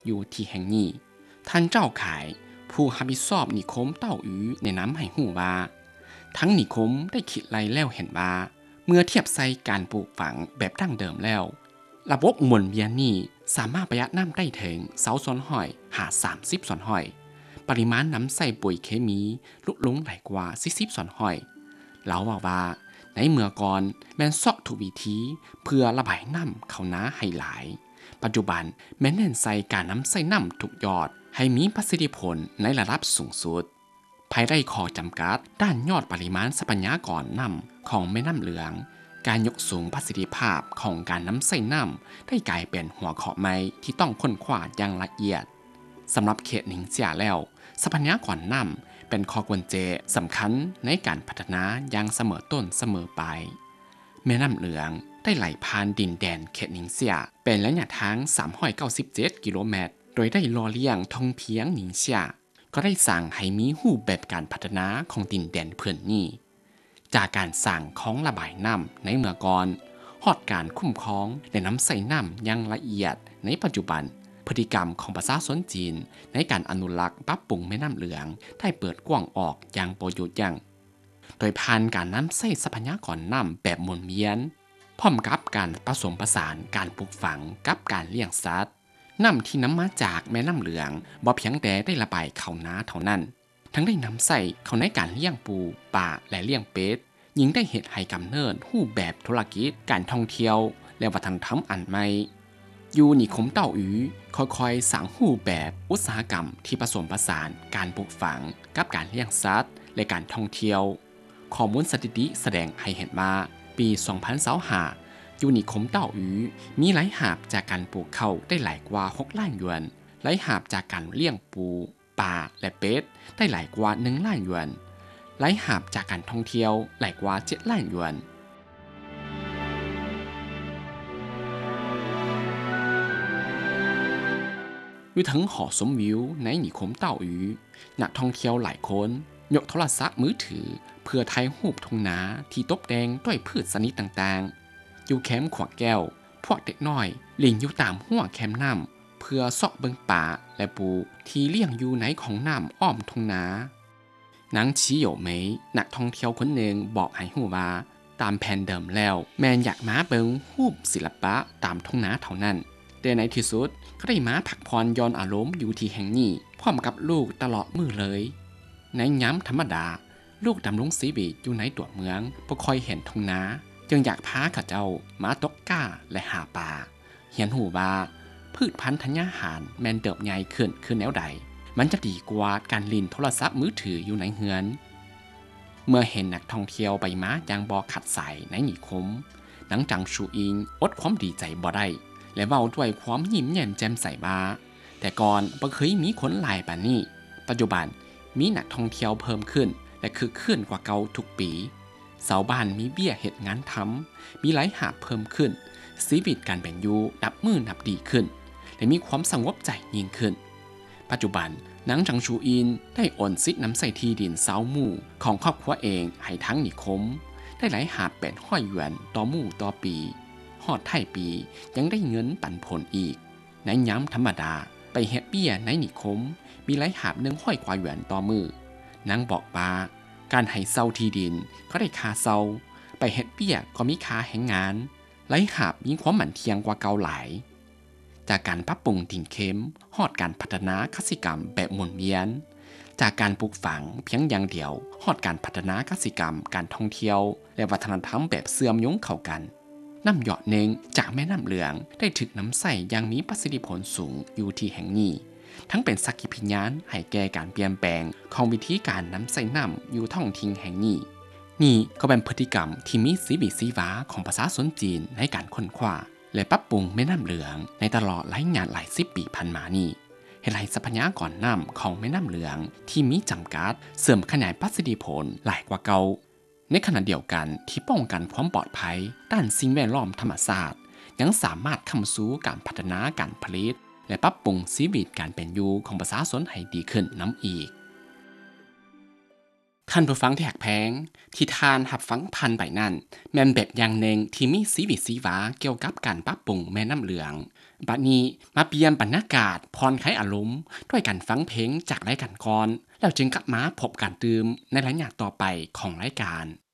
อยู่ที่แห่งนี้ท่านเจ้าขายผู้รับผิดชอบนิคมเต้าอูในน้ำให้หูว่าทั้งนิคมได้คิดไล่แล้วเห็นว่าเมื่อเทียบใส่การปลูกฝังแบบดั้งเดิมแล้วระบบหมุนเวียนนี้สามารถประหยัดน้ำได้ถึง20ส่วนห้อยหา30ส่วนห้อยปริมาณน้ำใส่ปุ๋ยเคมีลดลงหลายกว่า40ส่วนห้อยเล่าว่าในเมื่อก่อนแม่นซอกถูกวิธีเพื่อระบายน้ำเข้าน้าให้หลายปัจจุบันแม่นเน้นใส่การน้ำใส่น้ำทุกยอดให้มีประสิทธิผลในระดับสูงสุดภายใต้ข้อจำกัดด้านยอดปริมาณทรัพยากรน้ำของแม่น้ำเหลืองการยกสูงประสิทธิภาพของการน้ำใส่น้ำได้กลายเป็นหัวข้อใหม่ที่ต้องค้นคว้าอย่างละเอียดสำหรับเขตหนิงเจียแล้วทรัพยากรน้ำเป็นข้อกุญแจสำคัญในการพัฒนาอย่างเสมอต้นเสมอปลายแม่น้ำเหลืองได้ไหลผ่านดินแดนเขตหนิงเซียเป็นระยะทาง397กิโลเมตรโดยได้รอเลี้ยงทงเพียงหนิงเซียก็ได้สั่งให้มีรูปแบบการพัฒนาของดินแดนเพื่อนนี้จากการสั่งของระบายน้ำในเมื่อก่อนฮอดการคุ้มครองและน้ำใส่น้ำอย่างละเอียดในปัจจุบันพฤติกรรมของประชาชนจีนในการอนุรักษ์ปรับปรุงแม่น้ำเหลืองได้เปิดกว้างออกอย่างประยุทธ์อย่างโดยผ่านการน้ำใส่ทรัพยากรน้ำแบบหมุนเวียนพร้อมกับการผสมผสานการปลูกฝังกับการเลี้ยงสัตว์น้ำที่นำมาจากแม่น้ำเหลืองบ่เพียงแต่ได้ระบายเข้านาเท่านั้นทั้งได้นำใส่เข้าในการเลี้ยงปูปลาและเลี้ยงเป็ดยิ่งได้เฮ็ดให้กำเนิดรูปแบบธุรกิจการท่องเที่ยวและวัฒนธรรมอันใหม่อยู่นิคมเต้าอูค่อยๆสร้างรูปแบบอุตสาหกรรมที่ผสมผสานการปลูกฝังกับการเลี้ยงสัตว์และการท่องเที่ยวข้อมูลสถิติแสดงให้เห็นว่าปี2025ยูนิคมเต้าอูมีรายหาบจากการปลูกข้าวได้หลายกว่า6ล้านหยวนรายหาบจากการเลี้ยงปูปลาและเป็ดได้หลายกว่า1ล้านหยวนรายหาบจากการท่องเที่ยวหลายกว่า7ล้านหยวนอยู่ทั้งหอสมวิวในนิคมเต้าอูนักท่องเที่ยวหลายคนยกโทรศัพท์มือถือเพื่อถ่ายรูปทุ่งนาที่ตกแดงด้วยพืชชนิดต่างๆอยู่แคมป์ขวากแก้วพวกเด็กน้อยเล่นอยู่ตามหัวแคมป์น้ำเพื่อเสาะเบิงป่าและปูที่เลี้ยงอยู่ในของน้ำอ้อมทุ่งนานางชีโยเหมยนักท่องเที่ยวคนหนึ่งบอกให้หูว่าตามแผนเดิมแล้วแมนอยากมาเบิงรูปศิลปะตามทุ่งนาเท่านั้นแต่ในที่สุดก็ได้มาพักผ่อนย้อนอารมณ์อยู่ที่แห่งนี้พร้อมกับลูกตลอดมือเลยในย้ำธรรมดาลูกดำรงชีวิตอยู่ในตัวเมืองบ่ค่อยเห็นทุ่งนาจึงอยากพาข้าเจ้ามาตกก้าและหาปลาเห็นหูว่าพืชพันธุ์ธัญญาหารแมนเติบใหญ่ขึ้นแนวใดมันจะดีกว่าการลินโทรศัพท์มือถืออยู่ในเฮือนเมื่อเห็นนักท่องเที่ยวใบม้ายังบ่ขัดสายในนิคมนางจังชูอิงอดความดีใจบ่ได้และเว้าด้วยความยิ้มแย้มแจ่มใสว่าแต่ก่อนบ่เคยมีคนหลายปานนี้ปัจจุบันมีนักท่องเที่ยวเพิ่มขึ้นและคึกคืนกว่าเก่าทุกปีชาวบ้านมีเบี้ยเฮ็ดงานทำมีรายหาบเพิ่มขึ้นชีวิตการเป็นอยู่นับมือนับดีขึ้นและมีความสงบใจยิ่งขึ้นปัจจุบันนางจังชูอินได้โอนสิทธิ์นำใส่ที่ดินเซาหมู่ของครอบครัวเองให้ทั้งนิคมได้รายหาบเป็น100หยวนต่อหมู่ต่อปีฮอดท้ายปียังได้เงินปันผลอีกในยามธรรมดาไปเฮ็ดเบี้ยในนิคมมีรายหาบ100กว่าหยวนต่อมื้อนางบอกว่าการให้เซาที่ดินก็ได้ค่าเซาไปเฮ็ดเบี้ยก็มีค่าแรงงานรายหาบมีความหมั่นเทียงกว่าเก่าหลายจากการปรับปรุงถิ่นเข้มฮอดการพัฒนากสิกรรมแบบหมุนเวียนจากการปลูกฝังเพียงอย่างเดียวฮอดการพัฒนากสิกรรมการท่องเที่ยวและวัฒนธรรมแบบเสื่อมโยงเข้ากันน้ำหยอดเนงจากแม่น้ำเหลืองได้ถึกน้ำใส่อย่างมีประสิทธิผลสูงอยู่ที่แห่งนี้ทั้งเป็นสักขีพยานให้แก่การเปลี่ยนแปลงของวิธีการน้ำใส่น้ำอยู่ท้องถิ่นแห่งนี้นี่ก็เป็นพฤติกรรมที่มีสีบิสีว้าของภาษาชนจีนในการค้นคว้าและปรับปรุงแม่น้ำเหลืองในตลอดหลายงานหลาย10 ปีผ่านมานี้เห็นให้ทรัพยากรน้ำของแม่น้ำเหลืองที่มีจำกัดเสื่อมขยายประสิทธิผลหลายกว่าเก่าในขณะเดียวกันที่ป้องกันความปลอดภัยด้านสิ่งแวดล้อมธรรมชาติยังสามารถเข้าสู่การพัฒนาการผลิตและปรับปรุงชีวิตการเป็นอยู่ของประชาชนให้ดีขึ้นนำอีกท่านผู้ฟังที่หักแพงที่ทานหับฟังพันไปนั่นแม่นแบบอย่างหนึ่งที่มีสีวิตสีหวาเกี่ยวกับการปรับปรุงแม่น้ำเหลืองบัดนี้มาเปลี่ยนบรรยากาศพรคลายอารมณ์ด้วยการฟังเพลงจากรายการก่อนแล้วจึงกลับมาพบการดื่มในรายงานต่อไปของรายการ